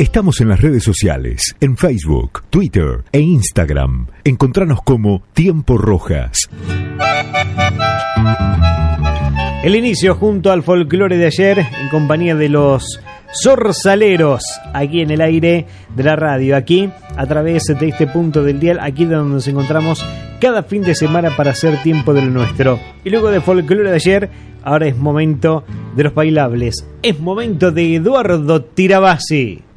Estamos en las redes sociales, en Facebook, Twitter e Instagram. Encontranos como Tiempo Rojas. El inicio junto al folclore de ayer en compañía de los Zorzaleros, aquí en el aire de la radio, aquí a través de este punto del dial, aquí donde nos encontramos cada fin de semana para hacer tiempo de lo nuestro. Y luego de folclore de ayer, ahora es momento de los bailables, es momento de Eduardo Tirabassi.